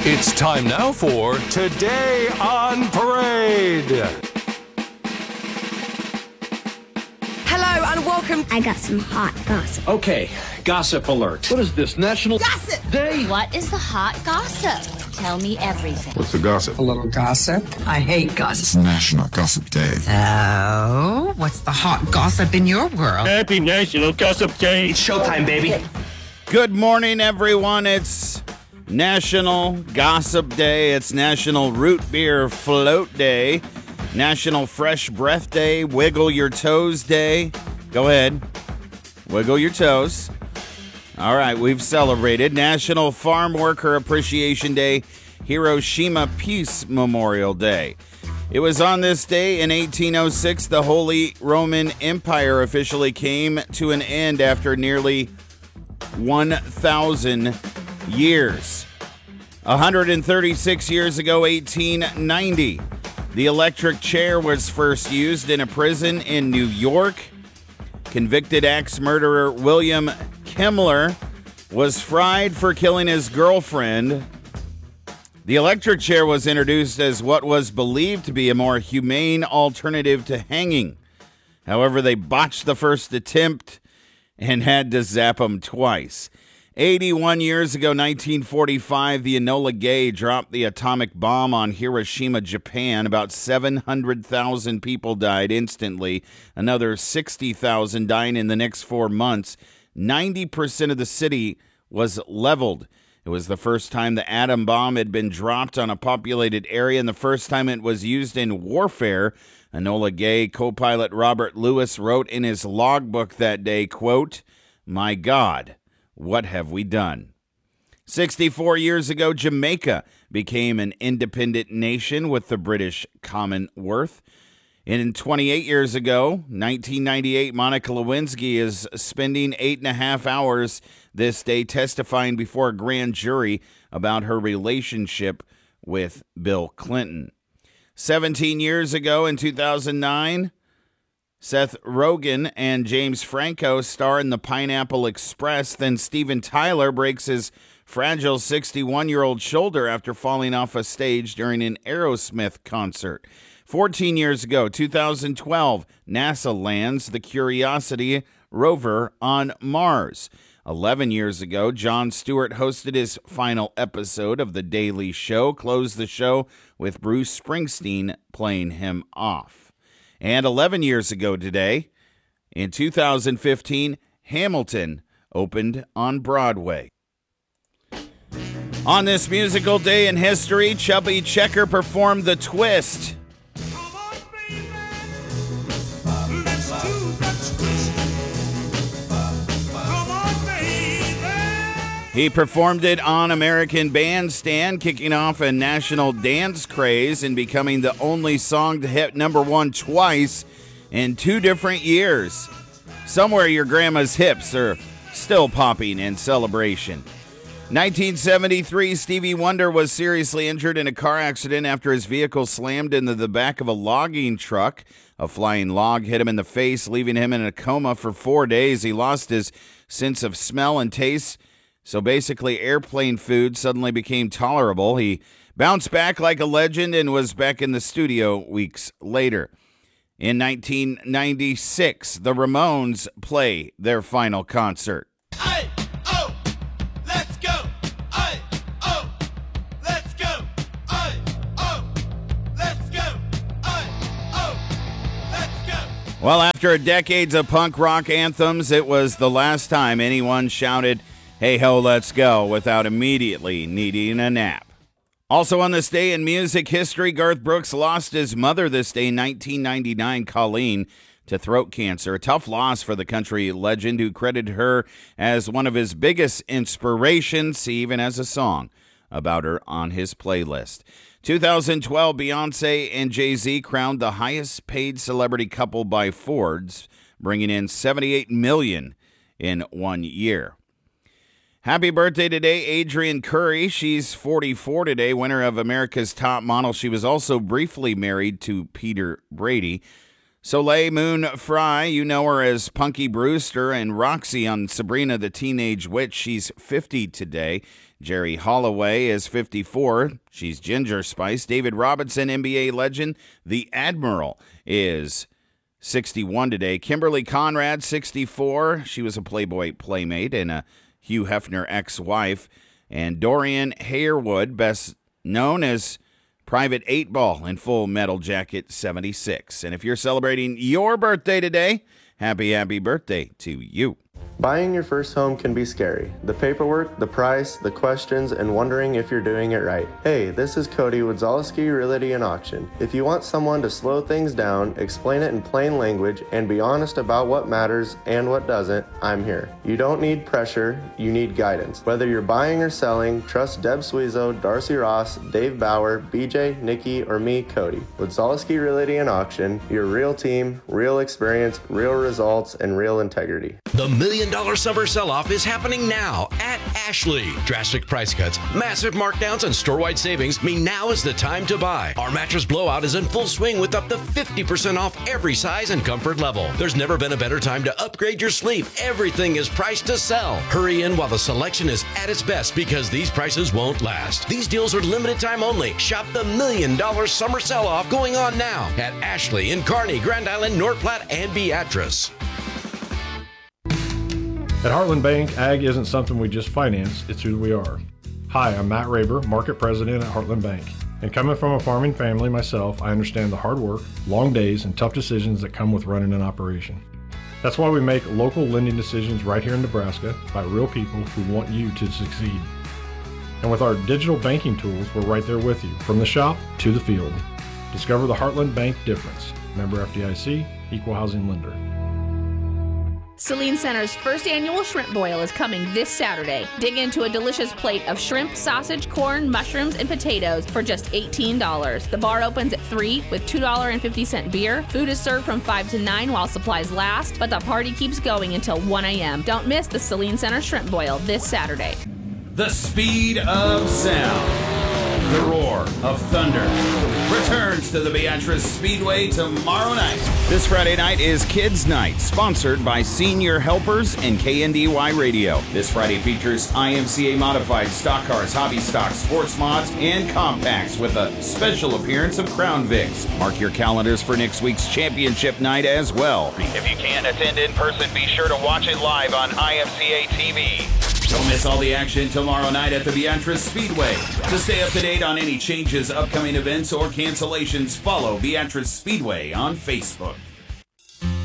It's time now for Today on Parade. Hello and welcome. I got some hot gossip. Okay, gossip alert. What is this, National Gossip Day? What is the hot gossip? Tell me everything. What's the gossip? A little gossip. I hate gossip. It's National Gossip Day. Oh, what's the hot gossip in your world? Happy National Gossip Day. It's showtime, baby. Good morning, everyone. It's National Gossip Day. It's National Root Beer Float Day. National Fresh Breath Day. Wiggle Your Toes Day. Go ahead. Wiggle your toes. All right, we've celebrated National Farm Worker Appreciation Day. Hiroshima Peace Memorial Day. It was on this day in 1806 the Holy Roman Empire officially came to an end after nearly 1,000 years. 136 years ago, 1890, the electric chair was first used in a prison in New York. Convicted axe murderer William Kemmler was fried for killing his girlfriend. The electric chair was introduced as what was believed to be a more humane alternative to hanging. However, they botched the first attempt and had to zap him twice. 81 years ago, 1945, the Enola Gay dropped the atomic bomb on Hiroshima, Japan. About 700,000 people died instantly. Another 60,000 dying in the next 4 months. 90% of the city was leveled. It was the first time the atom bomb had been dropped on a populated area and the first time it was used in warfare. Enola Gay co-pilot Robert Lewis wrote in his logbook that day, quote, "My God, what have we done?" 64 years ago, Jamaica became an independent nation with the British Commonwealth. And 28 years ago, 1998, Monica Lewinsky is spending 8.5 hours this day testifying before a grand jury about her relationship with Bill Clinton. 17 years ago, in 2009, Seth Rogen and James Franco star in The Pineapple Express. Then Steven Tyler breaks his fragile 61-year-old shoulder after falling off a stage during an Aerosmith concert. 14 years ago, 2012, NASA lands the Curiosity rover on Mars. 11 years ago, Jon Stewart hosted his final episode of The Daily Show, closed the show with Bruce Springsteen playing him off. And 11 years ago today, in 2015, Hamilton opened on Broadway. On this musical day in history, Chubby Checker performed The Twist. He performed it on American Bandstand, kicking off a national dance craze and becoming the only song to hit #1 twice in 2 different years. Somewhere your grandma's hips are still popping in celebration. 1973, Stevie Wonder was seriously injured in a car accident after his vehicle slammed into the back of a logging truck. A flying log hit him in the face, leaving him in a coma for 4 days. He lost his sense of smell and taste. So basically, airplane food suddenly became tolerable. He bounced back like a legend and was back in the studio weeks later. In 1996, the Ramones play their final concert. Aye, oh, let's go. Aye, oh, let's go. Aye, oh, let's go. Aye, oh, let's go. Well, after decades of punk rock anthems, it was the last time anyone shouted, "Hey ho, let's go," without immediately needing a nap. Also on this day in music history, Garth Brooks lost his mother this day in 1999, Colleen, to throat cancer. A tough loss for the country legend who credited her as one of his biggest inspirations. He even has a song about her on his playlist. 2012, Beyonce and Jay-Z crowned the highest paid celebrity couple by Forbes, bringing in $78 million in 1 year. Happy birthday today, Adrienne Curry. She's 44 today, winner of America's Top Model. She was also briefly married to Peter Brady. Soleil Moon Frye, you know her as Punky Brewster, and Roxy on Sabrina the Teenage Witch. She's 50 today. Jerry Holloway is 54. She's Ginger Spice. David Robinson, NBA legend. The Admiral is 61 today. Kimberly Conrad, 64. She was a Playboy playmate and a Hugh Hefner ex-wife. And Dorian Harewood, best known as Private 8 Ball in Full Metal Jacket, 76. And if you're celebrating your birthday today, happy birthday to you. Buying your first home can be scary. The paperwork, the price, the questions, and wondering if you're doing it right. Hey, this is Cody with Zaleski Realty and Auction. If you want someone to slow things down, explain it in plain language, and be honest about what matters and what doesn't, I'm here. You don't need pressure, you need guidance. Whether you're buying or selling, trust Deb Suizo, Darcy Ross, Dave Bauer, BJ, Nikki, or me, Cody. With Zaleski Realty and Auction, your real team, real experience, real results, and real integrity. The $1 million summer sell-off is happening now at Ashley. Drastic price cuts, massive markdowns, and store-wide savings mean now is the time to buy. Our mattress blowout is in full swing with up to 50% off every size and comfort level. There's never been a better time to upgrade your sleep. Everything is priced to sell. Hurry in while the selection is at its best because these prices won't last. These deals are limited time only. Shop the $1 million summer sell-off going on now at Ashley in Kearney, Grand Island, North Platte, and Beatrice. At Heartland Bank, ag isn't something we just finance, it's who we are. Hi, I'm Matt Raber, Market President at Heartland Bank. And coming from a farming family myself, I understand the hard work, long days, and tough decisions that come with running an operation. That's why we make local lending decisions right here in Nebraska by real people who want you to succeed. And with our digital banking tools, we're right there with you, from the shop to the field. Discover the Heartland Bank difference. Member FDIC, Equal Housing Lender. Saline Center's first annual shrimp boil is coming this Saturday. Dig into a delicious plate of shrimp, sausage, corn, mushrooms, and potatoes for just $18. The bar opens at 3 with $2.50 beer. Food is served from 5 to 9 while supplies last, but the party keeps going until 1 a.m. Don't miss the Saline Center shrimp boil this Saturday. The speed of sound, the roar of thunder, returns to the Beatrice Speedway tomorrow night. This Friday night is Kids Night, sponsored by Senior Helpers and KNDY Radio. This Friday features IMCA modified stock cars, hobby stocks, sports mods, and compacts with a special appearance of Crown Vics. Mark your calendars for next week's championship night as well. If you can't attend in person, be sure to watch it live on IMCA TV. Don't miss all the action tomorrow night at the Beatrice Speedway. To stay up to date on any changes, upcoming events, or cancellations, follow Beatrice Speedway on Facebook.